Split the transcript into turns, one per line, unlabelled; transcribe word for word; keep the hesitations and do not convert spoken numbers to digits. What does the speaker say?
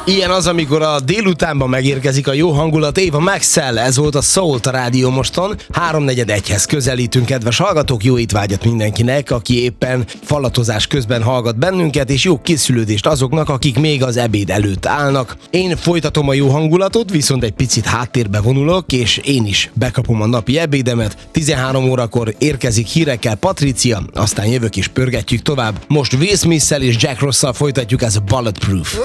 Ilyen az, amikor a délutánban megérkezik a jó hangulat. Éva Maxell, ez volt a Soul a Rádió Moston. háromnegyed egyhez közelítünk, kedves hallgatók, jó étvágyat mindenkinek, aki éppen falatozás közben hallgat bennünket, és jó készülődést azoknak, akik még az ebéd előtt állnak. Én folytatom a jó hangulatot, viszont egy picit háttérbe vonulok, és én is bekapom a napi ebédemet. tizenhárom órakor érkezik hírekkel Patricia, aztán jövök és pörgetjük tovább. Most Will Smith-szel és Jack Ross-szal folytatjuk, ez a Bulletproof.